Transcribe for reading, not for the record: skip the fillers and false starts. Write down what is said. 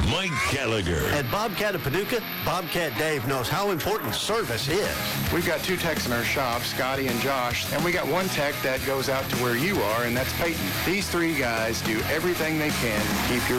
Mike Gallagher. At Bobcat of Paducah, Bobcat Dave knows how important service is. We've got 2 techs in our shop, Scotty and Josh, and we got 1 tech that goes out to where you are, and that's Peyton. These 3 guys do everything they can to keep your